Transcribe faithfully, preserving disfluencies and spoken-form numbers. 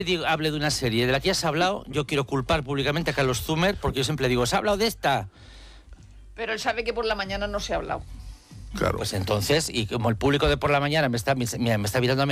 digo, hable de una serie de la que ya se ha hablado, yo quiero culpar públicamente a Carlos Zumer, porque yo siempre digo, ¿se ha hablado de esta? Pero él sabe que por la mañana no se ha hablado. Claro. Pues entonces, y como el público de por la mañana me está, me, me está evitando a